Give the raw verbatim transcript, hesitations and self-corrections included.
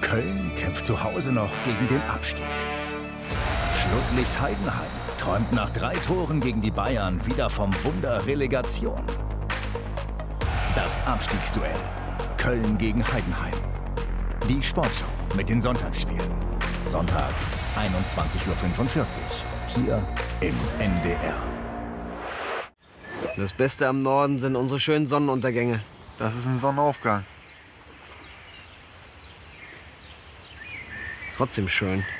Köln kämpft zu Hause noch gegen den Abstieg. Schlusslicht Heidenheim träumt nach drei Toren gegen die Bayern wieder vom Wunder Relegation. Das Abstiegsduell. Köln gegen Heidenheim. Die Sportschau mit den Sonntagsspielen. Sonntag, einundzwanzig Uhr fünfundvierzig. Hier im N D R. Das Beste am Norden sind unsere schönen Sonnenuntergänge. Das ist ein Sonnenaufgang. Trotzdem schön.